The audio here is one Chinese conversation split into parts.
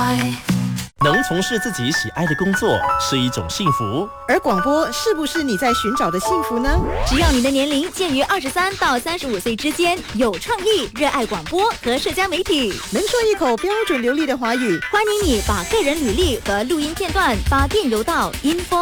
爱。 能从事自己喜爱的工作是一种幸福， 而广播是不是你在寻找的幸福呢？ 只要你的年龄介于23到35岁之间，有创意，热爱广播和社交媒体， 能说一口标准流利的华语， 欢迎你把个人履历和录音片段发电邮到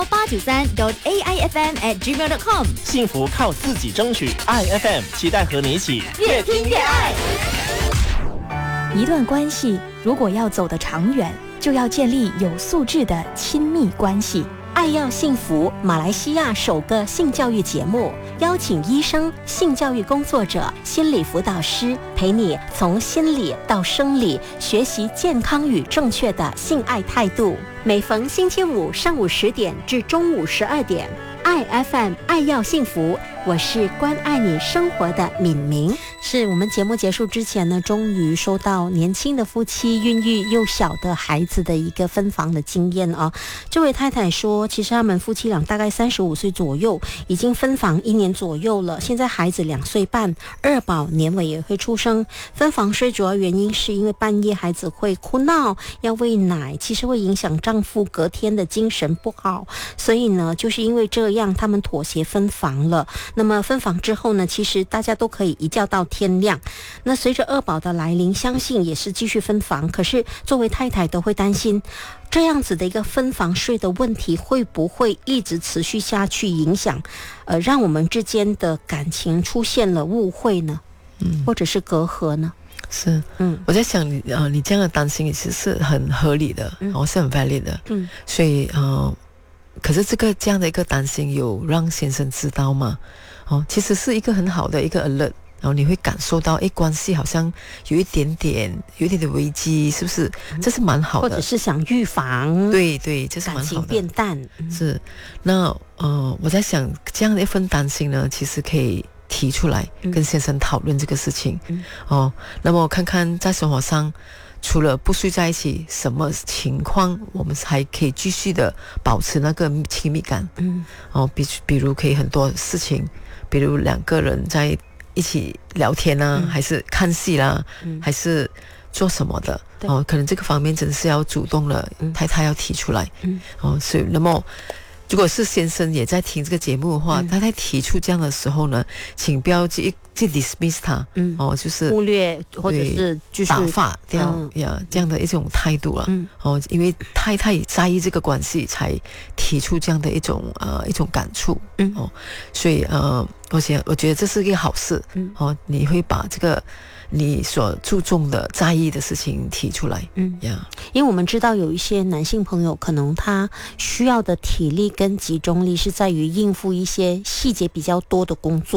info893.aifm@gmail.com。 幸福靠自己争取，爱 FM 期待和你一起越听越爱。 一段关系如果要走得长远，就要建立有素质的亲密关系。 爱要幸福，马来西亚首个性教育节目，邀请医生、性教育工作者、心理辅导师，陪你从心理到生理，学习健康与正确的性爱态度。每逢星期五上午10点至中午12点，爱 FM 爱要幸福，我是关爱你生活的敏明。是我们节目结束之前呢，终于收到年轻的夫妻孕育幼小的孩子的一个分房的经验啊。这位太太说，其实他们夫妻俩大概35岁左右，已经分房1年左右了，现在孩子2岁半，二宝年尾也会出生。分房睡主要原因是因为半夜孩子会哭闹，要喂奶，其实会影响丈夫隔天的精神不好，所以呢，就是因为这样，他们妥协分房了。那么分房之后呢，其实大家都可以一觉到天亮。那随着二宝的来临，相信也是继续分房。可是作为太太都会担心，这样子的一个分房睡的问题会不会一直持续下去，影响让我们之间的感情出现了误会呢？或者是隔阂呢？ 是，我在想你这样的担心也是很合理的，是很 valid 的，所以可是这样的一个担心有让先生知道吗？其实是一个很好的一个 alert， 然后你会感受到，关系好像有一点点危机，是不是？这是蛮好的， 或者是想预防， 对，这是蛮好的，感情变淡， 是。那我在想，这样的一份担心呢，其实可以提出来跟先生讨论这个事情，那么看看在生活上，除了不睡在一起，什么情况我们还可以继续的保持那个亲密感？比如可以很多事情，比如2个人在一起聊天啊，还是看戏啦，还是做什么的？可能这个方面真的是要主动了，太太要提出来。所以那么。如果是先生也在听这个节目的话，他在提出这样的时候呢，请不要去 dismiss 他，就是忽略或者是就是打发掉这样的一种态度了，因为太太在意这个关系，才提出这样的一种感触，所以我觉得这是一个好事，你会把这个你所注重的在意的事情提出来， 因为我们知道有一些男性朋友可能他需要的体力跟集中力是在于应付一些细节比较多的工作。